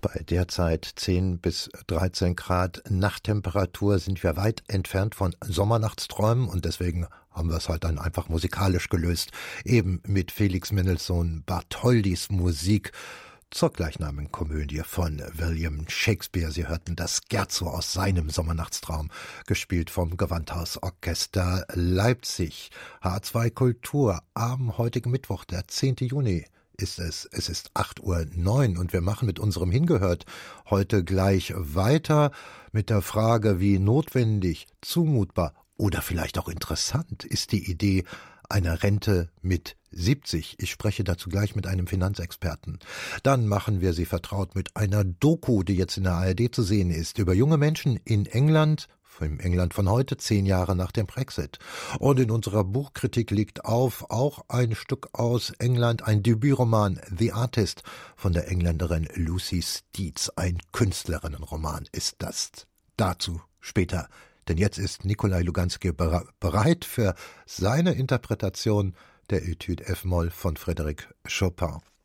Bei derzeit 10 bis 13 Grad Nachttemperatur sind wir weit entfernt von Sommernachtsträumen und deswegen haben wir es halt dann einfach musikalisch gelöst, eben mit Felix Mendelssohn Bartholdys Musik zur gleichnamigen Komödie von William Shakespeare. Sie hörten das Scherzo aus seinem Sommernachtstraum, gespielt vom Gewandhausorchester Leipzig. H2 Kultur am heutigen Mittwoch, der 10. Juni. Es ist 8:09 Uhr und wir machen mit unserem Hingehört heute gleich weiter mit der Frage, wie notwendig, zumutbar oder vielleicht auch interessant ist die Idee einer Rente mit 70. Ich spreche dazu gleich mit einem Finanzexperten. Dann machen wir Sie vertraut mit einer Doku, die jetzt in der ARD zu sehen ist, über junge Menschen in England, im England von heute, 10 Jahre nach dem Brexit. Und in unserer Buchkritik liegt auf auch ein Stück aus England, ein Debütroman, The Artist, von der Engländerin Lucy Steeds. Ein Künstlerinnenroman ist das. Dazu später. Denn jetzt ist Nikolai Luganski bereit für seine Interpretation der Etude F-Moll von Frédéric Chopin.